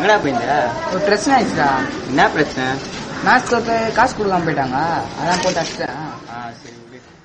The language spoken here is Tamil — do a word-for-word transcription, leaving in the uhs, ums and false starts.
எங்கடா போயிருந்த? ஒரு பிரச்சனை ஆயிடுச்சுடா. என்ன பிரச்சனை? மேட்ச் தோத்து காசு கொடுக்காம போயிட்டாங்க, அதான் போட்டு அடிச்சிட்டேன். ஆ சரி.